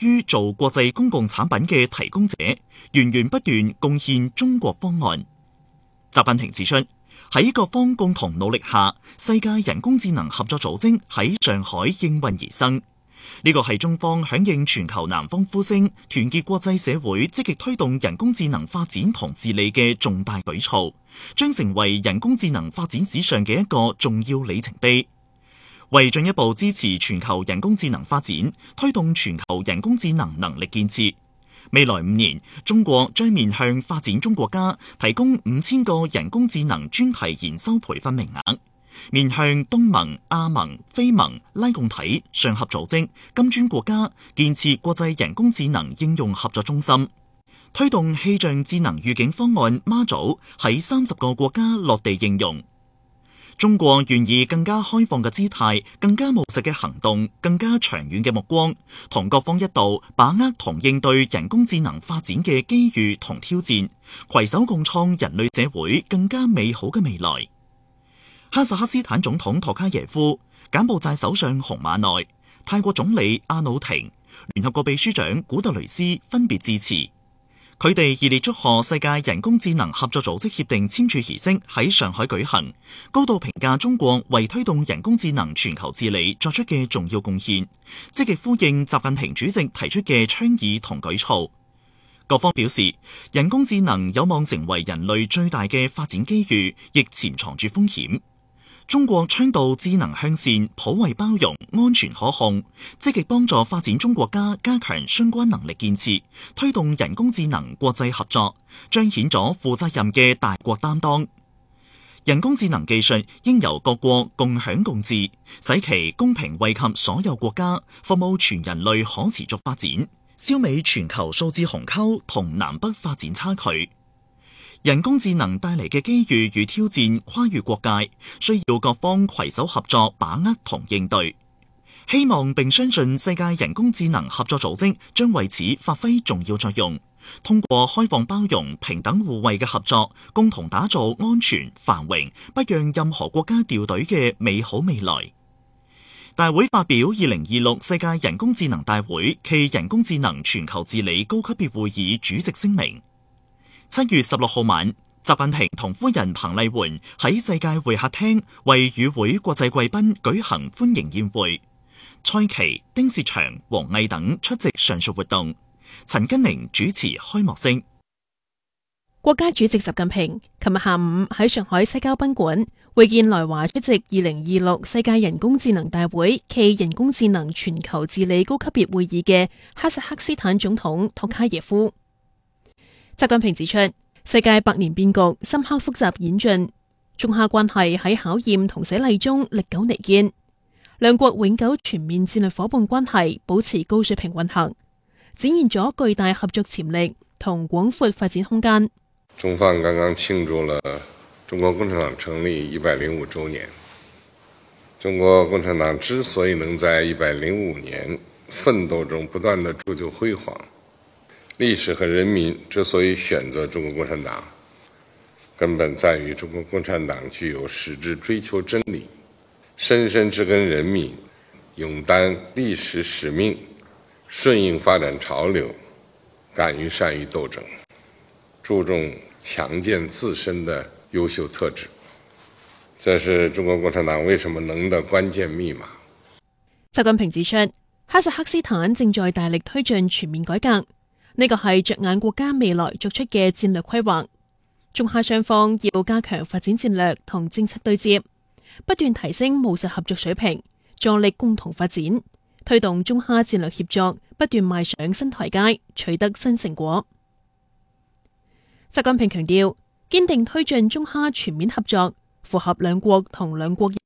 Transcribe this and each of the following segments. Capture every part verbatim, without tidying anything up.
於做國際公共產品嘅提供者，源源不斷貢獻中國方案。習近平指出，喺各方共同努力下，世界人工智能合作組織喺上海應運而生。呢個係中方響應全球南方呼聲，團結國際社會積極推動人工智能發展同治理嘅重大舉措，將成為人工智能發展史上嘅一個重要里程碑。為進一步支持全球人工智能發展，推動全球人工智能能力建設，未來五年，中國將面向發展中國家提供五千個人工智能專題研修培訓名額，面向東盟、亞盟、非盟、拉共體、上合組織、金磚國家建設國際人工智能應用合作中心，推動氣象智能預警方案媽祖喺三十個國家落地應用。中國願意更加開放嘅姿態、更加務實嘅行動、更加長遠嘅目光，同各方一道把握同應對人工智能發展嘅機遇同挑戰，攜手共創人類社會更加美好嘅未來。哈薩克斯坦總統托卡耶夫、柬埔寨首相洪馬內、泰國總理阿努廷、聯合國秘書長古特雷斯分別致辭。佢哋熱烈祝賀世界人工智能合作組織協定簽署儀式喺上海舉行，高度評價中國為推動人工智能全球治理作出嘅重要貢獻，積極呼應習近平主席提出嘅倡議同舉措。各方表示，人工智能有望成為人類最大嘅發展機遇，亦潛藏住風險。中國倡導智能向善、普惠包容、安全可控，積極幫助發展中國家加強相關能力建設，推動人工智能國際合作，彰顯咗負責任嘅大國擔當。人工智能技術應由各國共享共治，使其公平惠及所有國家，服務全人類可持續發展，消弭全球數字鴻溝同南北發展差距。人工智能帶嚟嘅機遇與挑戰跨越國界，需要各方攜手合作，把握同應對。希望並相信世界人工智能合作組織將為此發揮重要作用，通過開放包容、平等互惠嘅合作，共同打造安全、繁榮、不讓任何國家掉隊嘅美好未來。大會發表二零二六世界人工智能大會暨人工智能全球治理高級別會議主席聲明。七月十六號晚，習近平同夫人彭麗媛喺世界會客廳為與會國際貴賓舉行歡迎宴會，蔡奇、丁薛祥、王毅等出席上述活動，陳根寧主持開幕式。 國家主席習近平琴日下午喺上海西郊賓館會見來華出席二零二六世界人工智能大會暨人工智能全球治理高級別會議嘅哈薩克斯坦總統托卡耶夫。習近平指出，世界百年變局深刻複雜演進，中哈關係喺考驗同洗禮中歷久彌堅，兩國永久全面戰略夥伴關係保持高水平運行，展現咗巨大合作潛力同廣闊發展空間。 中方剛剛慶祝了中國共產黨成立一百零五周年。中國共產黨之所以能在一百零五年奮鬥中不斷地鑄就輝煌，歷史和人民之所以選擇中國共產黨，根本在於中國共產黨具有矢志追求真理、深深植根人民、勇擔歷史使命、順應發展潮流、敢於善於鬥爭、注重強健自身的優秀特質。這是中國共產黨為什麼能的關鍵密碼。 習近平指出，哈薩克斯坦正在大力推進全面改革。呢個係着眼國家未來作出嘅戰略規劃，中哈雙方要加強發展戰略同政策對接，不斷提升務實合作水平，助力共同發展，推動中哈戰略協作不斷邁上新台階，取得新成果。習近平強調，堅定推進中哈全面合作，符合兩國同兩國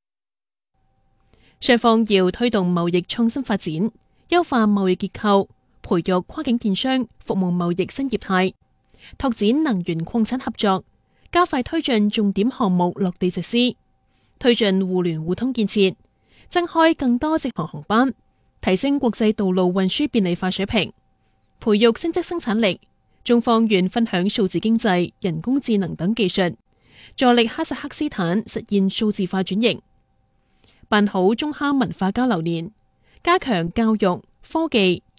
雙方要推動貿易創新發展，優化貿易結構，培育跨境電商、服務貿易新業態，拓展能源礦產合作，加快推進重點項目落地實施，推進互聯互通建設，增開更多直航航班，提升國際道路運輸便利化水平，培育新質生產力。中方願分享數字經濟、人工智能等技術，助力哈薩克斯坦實現數字化轉型，辦好中哈文化交流年，加強教育、科技、